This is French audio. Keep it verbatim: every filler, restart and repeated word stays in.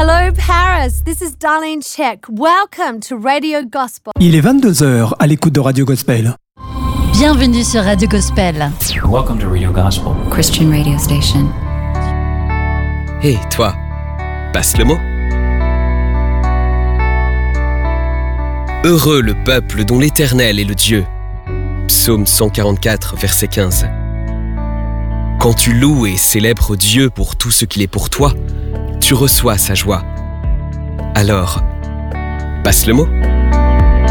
Hello Paris, this is Darlene Check. Welcome to Radio Gospel. Il est vingt-deux heures à l'écoute de Radio Gospel. Bienvenue sur Radio Gospel. Welcome to Radio Gospel. Christian radio station. Hé, hey, toi, passe le mot. Heureux le peuple dont l'Éternel est le Dieu. Psaume cent quarante-quatre, verset quinze. Quand tu loues et célèbres Dieu pour tout ce qu'il est pour toi, tu reçois sa joie. Alors, passe le mot.